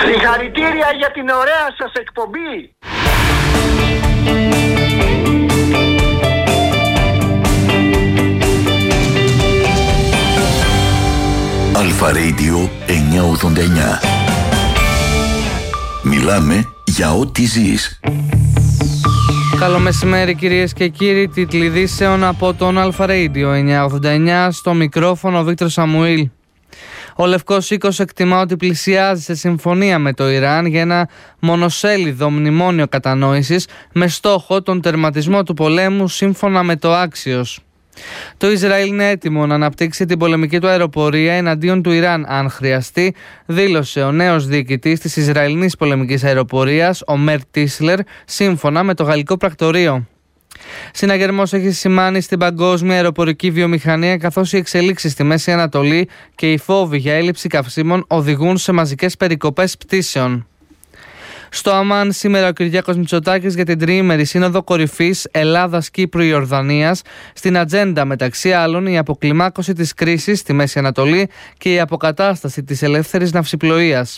Συγχαρητήρια για την ωραία σας εκπομπή. Αλφα Radio 989. Μιλάμε για ό,τι ζεις. Καλό μεσημέρι κυρίες και κύριοι, τίτλοι ειδήσεων από τον Αλφα Radio 989, στο μικρόφωνο ο Βίκτορ Σαμουήλ. Ο Λευκός Οίκος εκτιμά ότι πλησιάζει σε συμφωνία με το Ιράν για ένα μονοσέλιδο μνημόνιο κατανόησης με στόχο τον τερματισμό του πολέμου σύμφωνα με το Axios. Το Ισραήλ είναι έτοιμο να αναπτύξει την πολεμική του αεροπορία εναντίον του Ιράν αν χρειαστεί, δήλωσε ο νέος διοικητής της Ισραηλινής πολεμικής αεροπορίας, ο Μέρ Τίσλερ, σύμφωνα με το γαλλικό πρακτορείο. Συναγερμός έχει σημάνει στην παγκόσμια αεροπορική βιομηχανία, καθώς οι εξελίξεις στη Μέση Ανατολή και οι φόβοι για έλλειψη καυσίμων οδηγούν σε μαζικές περικοπές πτήσεων. Στο Αμάν σήμερα ο Κυριάκος Μητσοτάκης για την τριήμερη σύνοδο κορυφής Ελλάδας-Κύπρου-Ιορδανίας, στην ατζέντα μεταξύ άλλων η αποκλιμάκωση της κρίσης στη Μέση Ανατολή και η αποκατάσταση της ελεύθερης ναυσιπλοείας.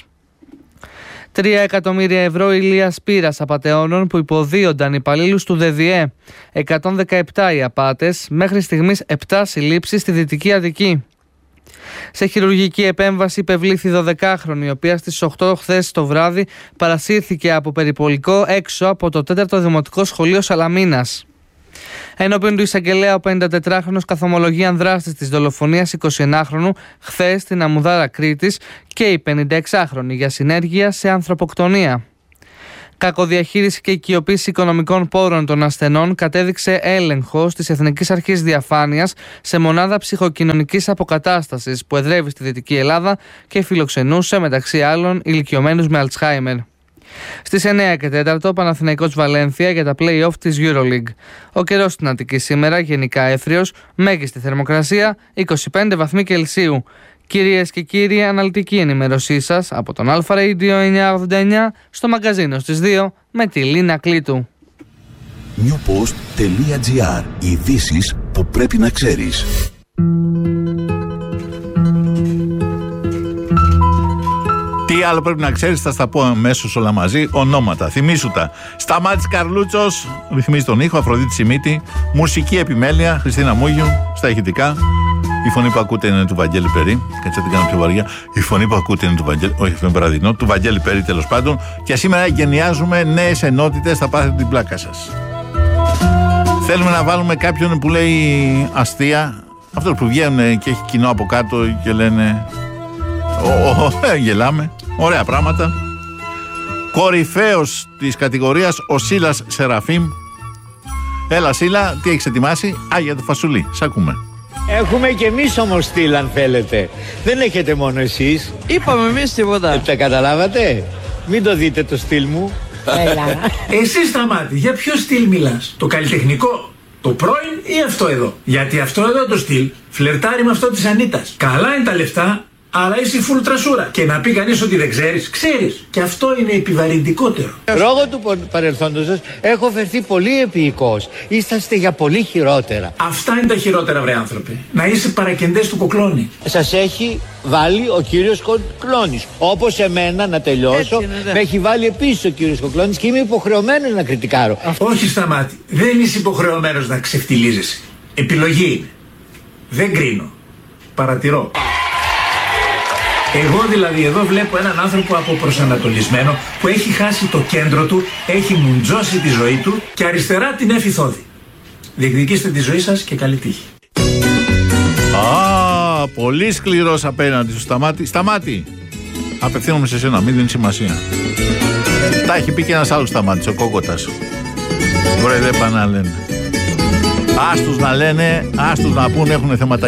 3 εκατομμύρια ευρώ ηλίας πείρας απατεώνων που υποδίονταν υπαλλήλους του ΔΔΕ. 117 οι απάτες, μέχρι στιγμής 7 συλλήψεις στη Δυτική Αττική. Σε χειρουργική επέμβαση υπευλήθη 12χρονη, η οποία στις 8 χθες το βράδυ παρασύρθηκε από περιπολικό έξω από το 4ο Δημοτικό Σχολείο Σαλαμίνας. Ενώπιον του εισαγγελέα, ο 54χρονος καθομολογεί ανδράστης της δολοφονίας 21χρονου χθες στην Αμμουδάρα Κρήτης και η 56χρονη για συνέργεια σε ανθρωποκτονία. Κακοδιαχείριση και οικειοποίηση οικονομικών πόρων των ασθενών κατέδειξε έλεγχος της Εθνικής Αρχής Διαφάνειας σε μονάδα ψυχοκοινωνικής αποκατάστασης που εδρεύει στη Δυτική Ελλάδα και φιλοξενούσε μεταξύ άλλων ηλικιωμένους με Αλτσχάιμερ. Στις 9 και 4 Παναθηναϊκός Βαλένθια για τα play-off της EuroLeague. Ο καιρός στην Αττική σήμερα γενικά έθριος, μέγιστη θερμοκρασία 25 βαθμοί Κελσίου. Κυρίες και κύριοι, αναλυτική ενημέρωσή σας από τον Αλφα Radio 989 στο μαγκαζίνο στις 2 με τη Λίνα Κλήτου. newpost.gr. Ειδήσεις που πρέπει να ξέρεις. Τι άλλο πρέπει να ξέρεις, θα στα πω αμέσως όλα μαζί. Ονόματα, θυμήσου τα. Σταμάτης Καρλούτσος, ρυθμίζει τον ήχο. Αφροδίτη Σιμίτη, μουσική επιμέλεια Χριστίνα Μούγιου, στα ηχητικά. Η φωνή που ακούτε είναι του Βαγγέλη Περί. Κάτσε να την κάνω πιο βαριά. Η φωνή που ακούτε είναι του Βαγγέλη. Όχι, αυτό είναι βραδινό. Του Βαγγέλη Περί, τέλος πάντων. Και σήμερα γενιάζουμε νέες ενότητες. Θα πάθετε την πλάκα σας. Θέλουμε να βάλουμε κάποιον που λέει αστεία. Αυτός που βγαίνουν και έχει κοινό από κάτω και λένε. Γελάμε. Ωραία πράγματα. Κορυφαίος της κατηγορίας ο Σίλας Σεραφείμ. Έλα Σίλα, τι έχεις ετοιμάσει? Για το φασουλί, σ' ακούμε. Έχουμε και εμείς όμως στυλ, αν θέλετε. Δεν έχετε μόνο εσείς. Είπαμε εμείς τίποτα. Τα καταλάβατε? Μην το δείτε το στυλ μου. Εσύ Σταμάτη, για ποιο στυλ μιλάς? Το καλλιτεχνικό, το πρώην ή αυτό εδώ? Γιατί αυτό εδώ το στυλ φλερτάρει με αυτό της Ανίτας. Καλά είναι τα λεφτά, αλλά είσαι φουλ τρασούρα. Και να πει κανείς ότι δεν ξέρεις, ξέρεις. Και αυτό είναι επιβαρυντικότερο. Λόγω του παρελθόντος σας έχω φερθεί πολύ επίοικος. Είσαστε για πολύ χειρότερα. Αυτά είναι τα χειρότερα, βρε άνθρωπε. Να είσαι παρακεντές του Κοκλώνη. Σας έχει βάλει ο κύριος Κοκλώνης. Όπως εμένα, να τελειώσω, με έχει βάλει επίσης ο κύριος Κοκλώνης και είμαι υποχρεωμένος να κριτικάρω. Όχι Σταμάτη, δεν είσαι υποχρεωμένος να ξεφτιλίζεσαι. Επιλογή είναι. Δεν κρίνω. Παρατηρώ. Εγώ δηλαδή εδώ βλέπω έναν άνθρωπο αποπροσανατολισμένο που έχει χάσει το κέντρο του, έχει μουντζώσει τη ζωή του και αριστερά την έφηθόδη. Διεκδικήστε τη ζωή σας και καλή τύχη. Πολύ σκληρός απέναντι σου Σταμάτη. Σταμάτη, απευθύνομαι σε εσένα, μην δίνει σημασία. Τα έχει πει και ένας άλλος Σταμάτης, ο Κόκοτας. Βρε δεν πάνε να λένε. Άστους να λένε, άστους να πούνε, έχουν θέματα.